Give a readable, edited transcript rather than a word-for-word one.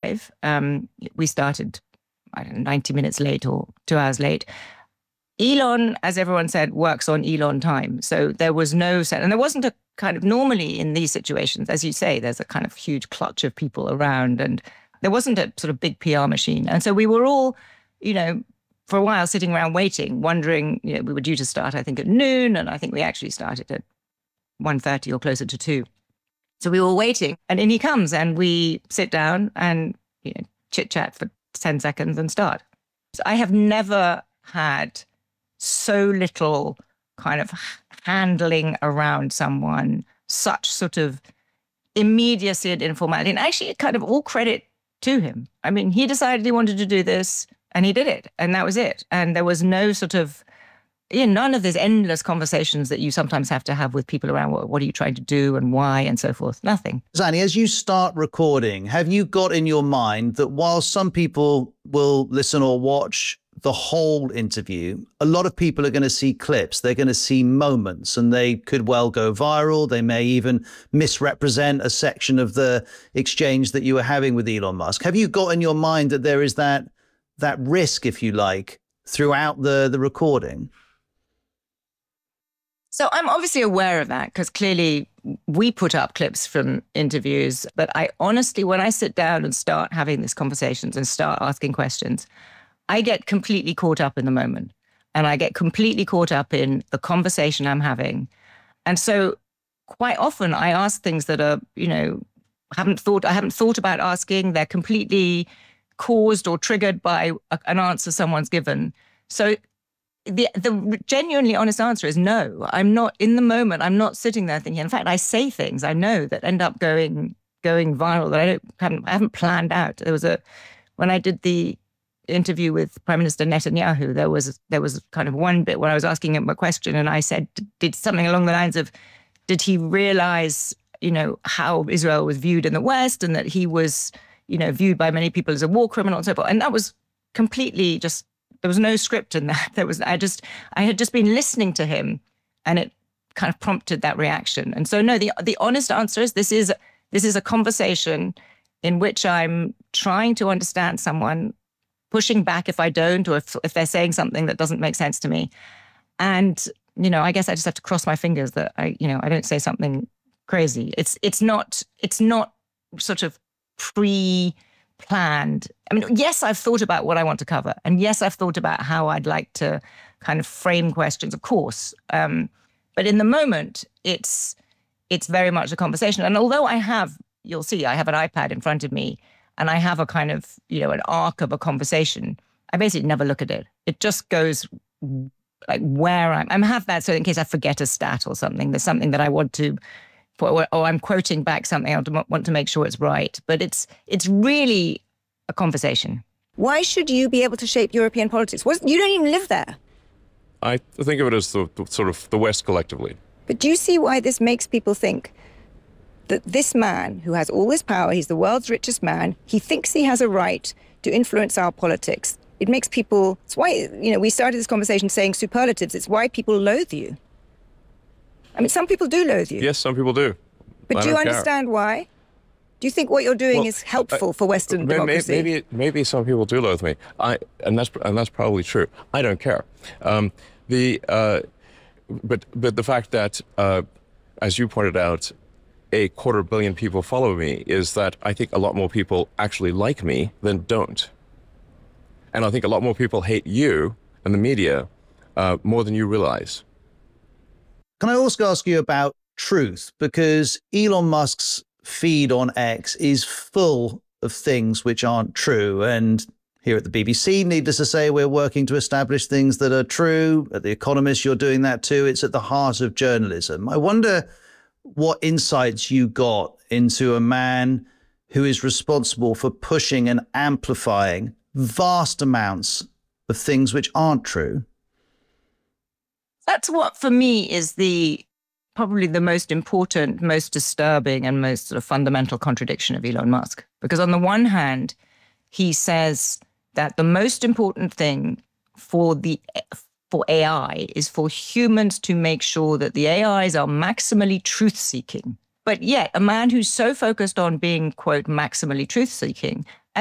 live. We started, I don't know, 90 minutes late or 2 hours late. Elon, as everyone said, works on Elon time. So there was no set, and there wasn't a kind of, normally in these situations, as you say, there's a kind of huge clutch of people around, and there wasn't a sort of big PR machine. And so we were all, for a while sitting around waiting, wondering, we were due to start, I think, at noon, and I think we actually started at 1:30 or closer to 2. So we were waiting, and in he comes, and we sit down and chit-chat for 10 seconds and start. So I have never had so little kind of handling around someone, such sort of immediacy and informality. And actually, kind of all credit to him. I mean, he decided he wanted to do this, and he did it, and that was it. And there was no sort of, none of these endless conversations that you sometimes have to have with people around what are you trying to do and why and so forth. Nothing. Zanny, as you start recording, have you got in your mind that while some people will listen or watch the whole interview, a lot of people are going to see clips, they're going to see moments, and they could well go viral. They may even misrepresent a section of the exchange that you were having with Elon Musk. Have you got in your mind that there is that risk, if you like, throughout the recording? So I'm obviously aware of that, because clearly we put up clips from interviews. But I honestly, when I sit down and start having these conversations and start asking questions, I get completely caught up in the moment, and I get completely caught up in the conversation I'm having. And so quite often I ask things that are, I haven't thought about asking. They're completely caused or triggered by an answer someone's given. So the genuinely honest answer is no. I'm not in the moment. I'm not sitting there thinking. In fact, I say things I know that end up going viral that I haven't planned out. When I did the interview with Prime Minister Netanyahu, there was kind of one bit where I was asking him a question, and I said, did something along the lines of, did he realize, how Israel was viewed in the West, and that he was, viewed by many people as a war criminal and so forth. And that was completely just, there was no script in that. I had just been listening to him, and it kind of prompted that reaction. And so no, the honest answer is this is a conversation in which I'm trying to understand someone, pushing back if I don't, or if they're saying something that doesn't make sense to me. And, I guess I just have to cross my fingers that I don't say something crazy. It's not sort of pre-planned. I mean, yes, I've thought about what I want to cover. And yes, I've thought about how I'd like to kind of frame questions, of course. But in the moment, it's very much a conversation. And although you'll see, I have an iPad in front of me, and I have a kind of, an arc of a conversation, I basically never look at it. It just goes like where I have that, so in case I forget a stat or something, there's something that I want to, or I'm quoting back something, I want to make sure it's right. But it's really a conversation. Why should you be able to shape European politics? You don't even live there. I think of it as the sort of the West collectively. But do you see why this makes people think that this man who has all this power, he's the world's richest man, he thinks he has a right to influence our politics? It makes people, it's why, we started this conversation saying superlatives, it's why people loathe you. I mean, some people do loathe you. Yes, some people do. But do you understand why? Do you think what you're doing is helpful for Western democracy? Maybe some people do loathe me. And that's probably true. I don't care. But the fact that, as you pointed out, 250 million people follow me is that I think a lot more people actually like me than don't. And I think a lot more people hate you and the media more than you realize. Can I also ask you about truth? Because Elon Musk's feed on X is full of things which aren't true. And here at the BBC, needless to say, we're working to establish things that are true. At The Economist, you're doing that too. It's at the heart of journalism. I wonder what insights you got into a man who is responsible for pushing and amplifying vast amounts of things which aren't true. That's what, for me, is probably the most important, most disturbing, and most sort of fundamental contradiction of Elon Musk. Because on the one hand, he says that the most important thing for AI is for humans to make sure that the AIs are maximally truth-seeking. But yet, a man who's so focused on being, quote, maximally truth-seeking